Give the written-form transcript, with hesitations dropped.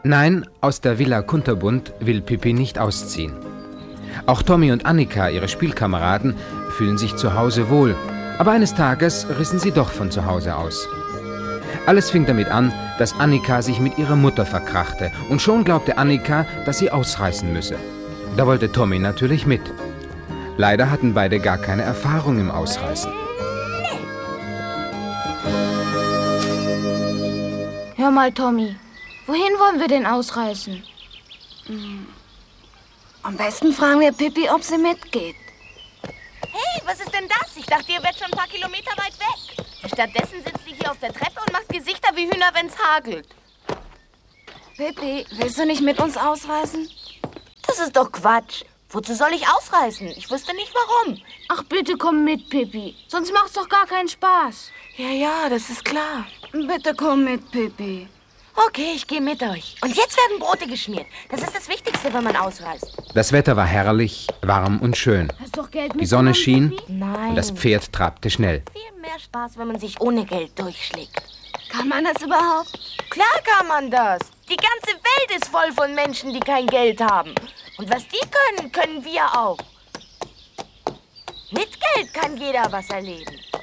Nein, aus der Villa Kunterbund will Pippi nicht ausziehen. Auch Tommy und Annika, ihre Spielkameraden, fühlen sich zu Hause wohl. Aber eines Tages rissen sie doch von zu Hause aus. Alles fing damit an, dass Annika sich mit ihrer Mutter verkrachte. Und schon glaubte Annika, dass sie ausreißen müsse. Da wollte Tommy natürlich mit. Leider hatten beide gar keine Erfahrung im Ausreißen. Hör mal, Tommy. Wohin wollen wir denn ausreißen? Am besten fragen wir Pippi, ob sie mitgeht. Hey, was ist denn das? Ich dachte, ihr wärt schon ein paar Kilometer weit weg. Stattdessen sitzt ihr hier auf der Treppe und macht Gesichter wie Hühner, wenn's hagelt. Pippi, willst du nicht mit uns ausreißen? Das ist doch Quatsch. Wozu soll ich ausreißen? Ich wüsste nicht, warum. Ach, bitte komm mit, Pippi. Sonst macht's doch gar keinen Spaß. Ja, das ist klar. Bitte komm mit, Pippi. Okay, ich gehe mit euch. Und jetzt werden Brote geschmiert. Das ist das Wichtigste, wenn man ausreist. Das Wetter war herrlich, warm und schön. Hast doch Geld Die Sonne schien Pippi? Nein. und das Pferd trabte schnell. Viel mehr Spaß, wenn man sich ohne Geld durchschlägt. Kann man das überhaupt? Klar kann man das. Die ganze Welt ist voll von Menschen, die kein Geld haben. Und was die können, können wir auch. Mit Geld kann jeder was erleben.